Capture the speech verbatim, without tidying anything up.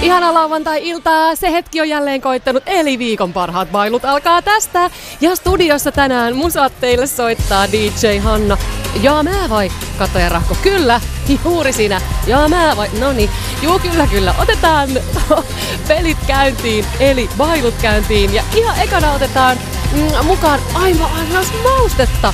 Ihana lauantai-iltaa, se hetki on jälleen koittanut, eli viikon parhaat bailut alkaa tästä. Ja studiossa tänään musat teille soittaa D J Hanna. Ja mä vai? Katto ja Rahko, kyllä, juuri sinä. Ja mä vai? Noniin, juu kyllä kyllä. Otetaan pelit käyntiin, eli bailut käyntiin. Ja ihan ekana otetaan mm, mukaan aivan aivan maustetta.